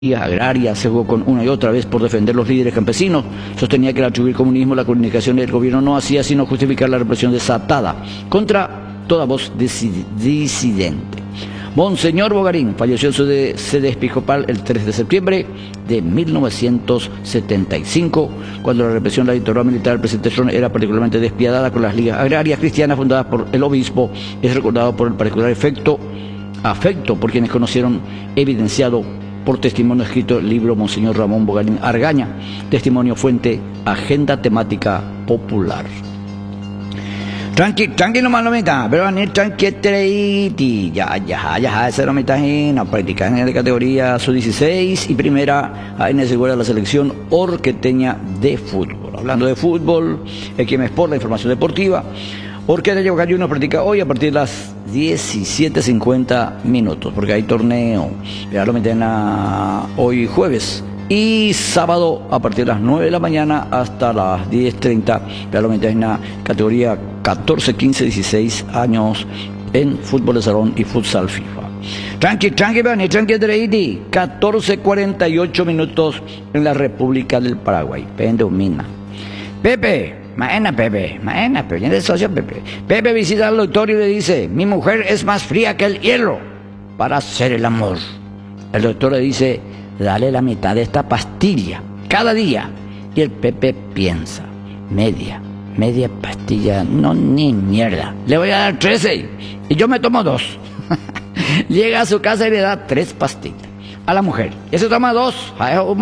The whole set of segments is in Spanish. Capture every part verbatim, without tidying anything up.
agraria, se jugó con una y otra vez por defender los líderes campesinos, sostenía que al atribuir comunismo la comunicación del gobierno no hacía sino justificar la represión desatada contra toda voz disidente. Monseñor Bogarín falleció en su de sede episcopal el tres de septiembre de mil novecientos setenta y cinco, cuando la represión de la dictadura militar del presidente Tron era particularmente despiadada con las ligas agrarias cristianas fundadas por el obispo. Es recordado por el particular efecto, afecto por quienes conocieron, evidenciado por testimonio escrito el libro Monseñor Ramón Bogarín Argaña, testimonio fuente, agenda temática popular. Tranqui, tranqui nomás lo meta, pero van a ir tranqui, ya, ya, ya, esa lo meta en la práctica en la categoría sub dieciséis y primera en el seguro de la selección orqueteña de fútbol. Hablando de fútbol, X M Sport, la información deportiva. Orqueta Yauca Juniors practica hoy a partir de las diecisiete cincuenta minutos, porque hay torneo, ya lo meten a hoy jueves, y sábado a partir de las nueve de la mañana hasta las diez treinta, ya lo meten en la categoría catorce, quince, dieciséis años en fútbol de salón y futsal FIFA. Tranqui, tranqui, tranqui, tranqui, tranqui, catorce cuarenta y ocho minutos en la República del Paraguay. Pendomina. Pepe. Maena Pepe, Maena Pepe, ¿quién es el socio Pepe? Pepe visita al doctor y le dice: mi mujer es más fría que el hielo para hacer el amor. El doctor le dice: dale la mitad de esta pastilla cada día. Y el Pepe piensa: media, media pastilla, no, ni mierda. Le voy a dar trece y yo me tomo dos. Llega a su casa y le da tres pastillas a la mujer. Y se toma dos.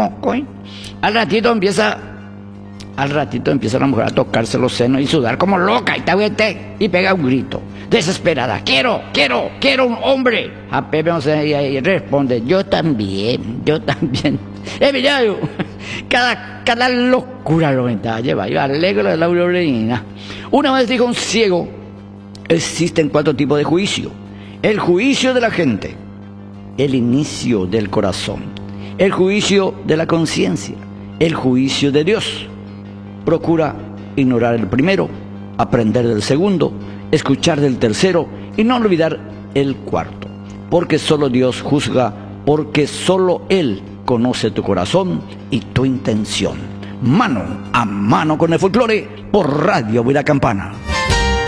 Al ratito empieza... Al ratito empieza la mujer a tocarse los senos y sudar como loca y tabuete y pega un grito desesperada: quiero, quiero, quiero un hombre. A Pepe no sé, y, y responde: yo también, yo también. Eh, mira, cada, cada locura lo mentaba, lleva, yo alegro de la aurorina. Una vez dijo un ciego: existen cuatro tipos de juicio: el juicio de la gente, el inicio del corazón, el juicio de la conciencia, el juicio de Dios. Procura ignorar el primero, aprender del segundo, escuchar del tercero y no olvidar el cuarto. Porque solo Dios juzga, porque solo Él conoce tu corazón y tu intención. Mano a mano con el folclore por Radio Vida Campana.